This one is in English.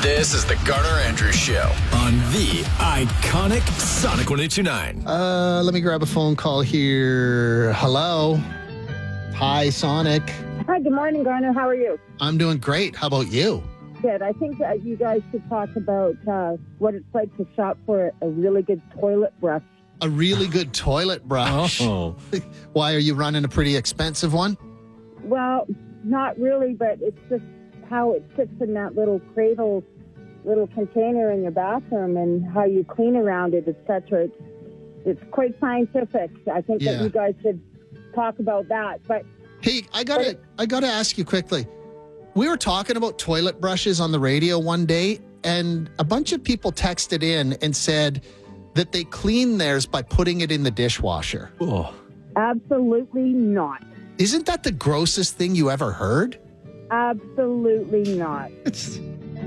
This is the Garner Andrews Show on the iconic Sonic 102.9. Let me grab a phone call here. Hello. Hi, Sonic. Hi, good morning, Garner. How are you? I'm doing great. How about you? Good. I think that you guys should talk about what it's like to shop for a really good toilet brush. A really good toilet brush. Oh. Why, are you running a pretty expensive one? Well, not really, but it's just how it sits in that little cradle, little container in your bathroom and how you clean around it, etc. It's quite scientific. I think that you guys should talk about that. But hey, I gotta ask you quickly. We were talking about toilet brushes on the radio one day, and a bunch of people texted in and said that they clean theirs by putting it in the dishwasher. Oh. absolutely not. Isn't that the grossest thing you ever heard? Absolutely not.